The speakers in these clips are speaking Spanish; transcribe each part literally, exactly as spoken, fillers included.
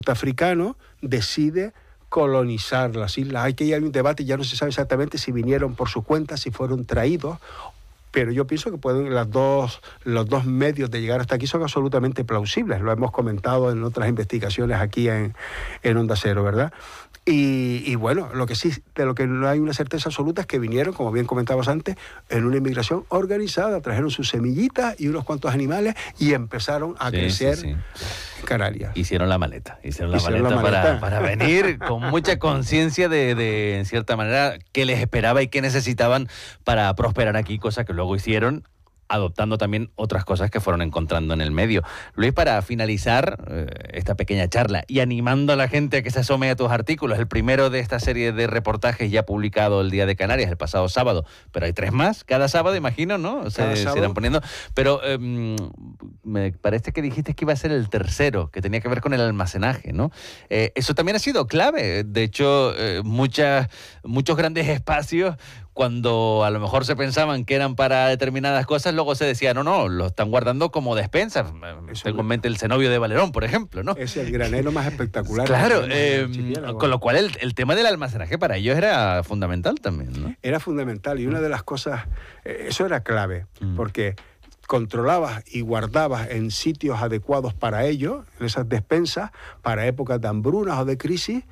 africano decide colonizar las islas. Hay que ir a un debate, ya no se sabe exactamente si vinieron por su cuenta, si fueron traídos, pero yo pienso que pueden las dos, los dos medios de llegar hasta aquí son absolutamente plausibles. Lo hemos comentado en otras investigaciones aquí en, en Onda Cero, ¿verdad? Y, y bueno, lo que sí, de lo que no hay una certeza absoluta es que vinieron, como bien comentabas antes, en una inmigración organizada, trajeron sus semillitas y unos cuantos animales y empezaron a sí, crecer sí, sí. en Canarias. Hicieron la maleta, hicieron la, hicieron maleta, la maleta para, para venir con mucha conciencia de, de, en cierta manera, qué les esperaba y qué necesitaban para prosperar aquí, cosa que luego hicieron, adoptando también otras cosas que fueron encontrando en el medio. Luis, para finalizar eh, esta pequeña charla y animando a la gente a que se asome a tus artículos, el primero de esta serie de reportajes ya publicado el Día de Canarias, el pasado sábado, pero hay tres más, cada sábado imagino, ¿no? Se, se irán poniendo. Pero eh, me parece que dijiste que iba a ser el tercero, que tenía que ver con el almacenaje, ¿no? Eh, eso también ha sido clave. De hecho, eh, muchas, muchos grandes espacios, cuando a lo mejor se pensaban que eran para determinadas cosas, luego se decía, no, no, lo están guardando como despensa. Eso Tengo en mente el cenobio de Valerón, por ejemplo, ¿no? Es el granero más espectacular. Claro, eh, con lo cual el, el tema del almacenaje para ellos era fundamental también, ¿no? Era fundamental y una de las cosas, eh, eso era clave, mm. porque controlabas y guardabas en sitios adecuados para ello, en esas despensas, para épocas de hambrunas o de crisis,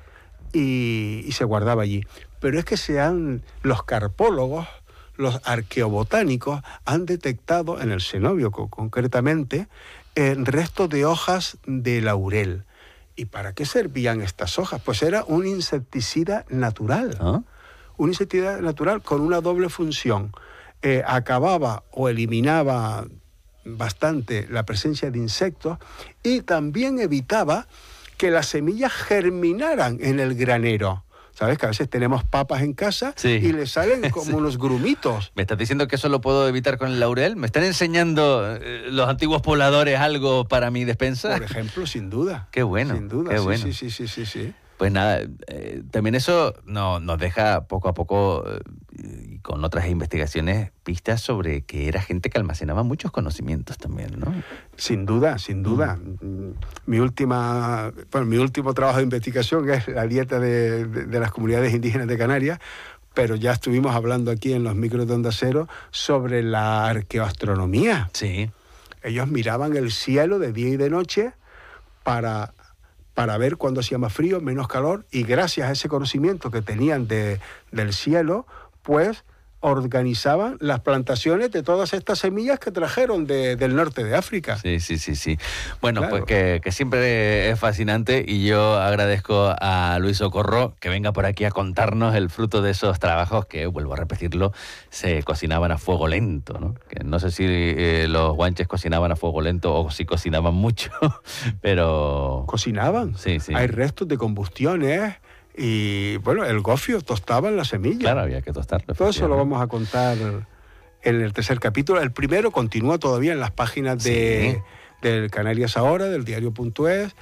y, y se guardaba allí. Pero es que se han, los carpólogos, los arqueobotánicos, han detectado en el cenobio concretamente eh, restos de hojas de laurel. ¿Y para qué servían estas hojas? Pues era un insecticida natural. ¿Ah? Un insecticida natural con una doble función. Eh, acababa o eliminaba bastante la presencia de insectos y también evitaba que las semillas germinaran en el granero. ¿Sabes? Que a veces tenemos papas en casa sí. y le salen como sí. unos grumitos. ¿Me estás diciendo que eso lo puedo evitar con el laurel? ¿Me están enseñando eh, los antiguos pobladores algo para mi despensa? Por ejemplo, sin duda. Qué bueno. Sin duda, qué sí, bueno. sí, sí, sí, sí, sí. Pues nada, eh, también eso no, nos deja poco a poco, eh, y con otras investigaciones, pistas sobre que era gente que almacenaba muchos conocimientos también, ¿no? Sin duda, sin duda. Mm. Mi última, bueno, mi último trabajo de investigación es la dieta de, de, de las comunidades indígenas de Canarias, pero ya estuvimos hablando aquí en los micros de Onda Cero sobre la arqueoastronomía. Sí. Ellos miraban el cielo de día y de noche para... para ver cuándo hacía más frío, menos calor, y gracias a ese conocimiento que tenían de, del cielo, pues organizaban las plantaciones de todas estas semillas que trajeron de, del norte de África. Sí, sí, sí, sí. Bueno, claro. pues que, que siempre es fascinante y yo agradezco a Luis Socorro que venga por aquí a contarnos el fruto de esos trabajos que, vuelvo a repetirlo, se cocinaban a fuego lento, ¿no? Que no sé si eh, los guanches cocinaban a fuego lento o si cocinaban mucho, pero... ¿Cocinaban? Sí, sí. Hay restos de combustiones... Y bueno, el gofio tostaba en la semilla. Claro, había que tostarlo. Todo eso lo vamos a contar en el tercer capítulo. El primero continúa todavía en las páginas de, sí. del Canarias Ahora, del diario.es.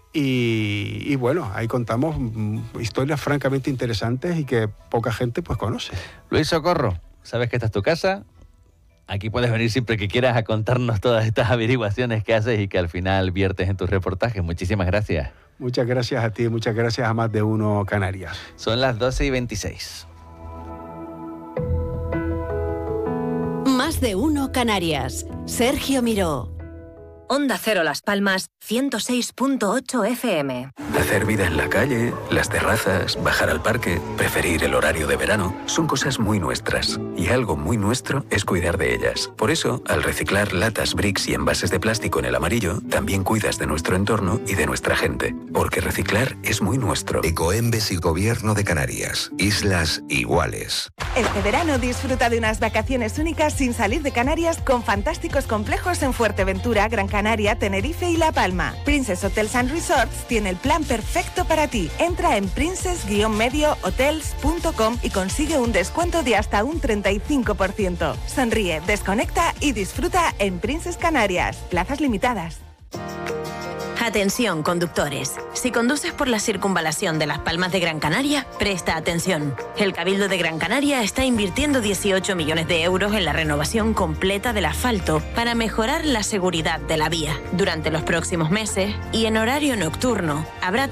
Y, y bueno, ahí contamos historias francamente interesantes y que poca gente pues conoce. Luis Socorro, sabes que esta es tu casa. Aquí puedes venir siempre que quieras a contarnos todas estas averiguaciones que haces y que al final viertes en tus reportajes. Muchísimas gracias. Muchas gracias a ti, muchas gracias a Más de Uno Canarias. Son las doce y veintiséis. Más de Uno Canarias. Sergio Miró. Onda Cero Las Palmas, ciento seis punto ocho F M. Hacer vida en la calle, las terrazas, bajar al parque, preferir el horario de verano, son cosas muy nuestras. Y algo muy nuestro es cuidar de ellas. Por eso, al reciclar latas, bricks y envases de plástico en el amarillo, también cuidas de nuestro entorno y de nuestra gente. Porque reciclar es muy nuestro. Ecoembes y Gobierno de Canarias. Islas iguales. Este verano disfruta de unas vacaciones únicas sin salir de Canarias con fantásticos complejos en Fuerteventura, Gran Canaria, Tenerife y La Palma. Princess Hotels and Resorts tiene el plan perfecto para ti. Entra en princess medio hotels punto com y consigue un descuento de hasta un treinta y cinco por ciento. Sonríe, desconecta y disfruta en Princess Canarias. Plazas limitadas. Atención, conductores. Si conduces por la circunvalación de Las Palmas de Gran Canaria, presta atención. El Cabildo de Gran Canaria está invirtiendo dieciocho millones de euros en la renovación completa del asfalto para mejorar la seguridad de la vía. Durante los próximos meses y en horario nocturno, habrá